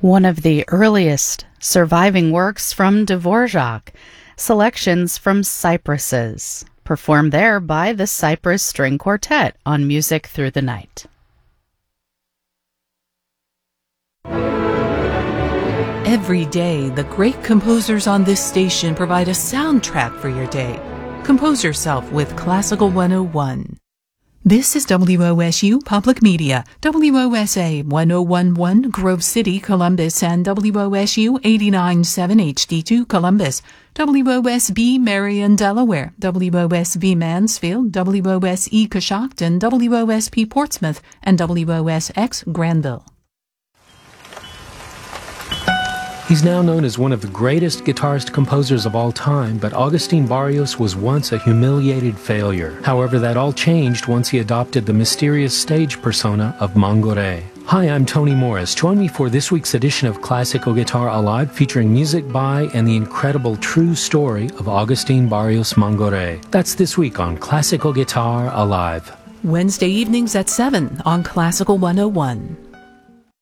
one of the earliest surviving works from Dvorak, selections from Cypresses, performed there by the Cypress String Quartet on Music Through the Night. Every day, the great composers on this station provide a soundtrack for your day. Compose yourself with Classical 101. This is WOSU Public Media, WOSA 1011 Grove City, Columbus, and WOSU 89.7 HD2 Columbus, WOSB Marion, Delaware, WOSB Mansfield, WOSE Coshocton, WOSP Portsmouth, and WOSX Granville. He's now known as one of the greatest guitarist-composers of all time, but Agustin Barrios was once a humiliated failure. However, that all changed once he adopted the mysterious stage persona of Mangoré. Hi, I'm Tony Morris. Join me for this week's edition of Classical Guitar Alive, featuring music by and the incredible true story of Agustin Barrios Mangoré. That's this week on Classical Guitar Alive. Wednesday evenings at 7 on Classical 101.